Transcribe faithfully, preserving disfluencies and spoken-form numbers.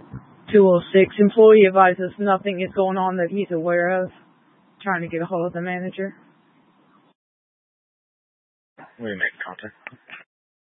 two oh six, employee advises nothing is going on that he's aware of. Trying to get a hold of the manager. We make contact.